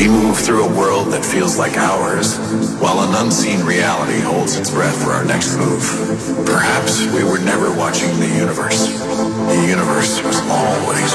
We move through a world that feels like ours, while an unseen reality holds its breath for our next move. Perhaps we were never watching the universe.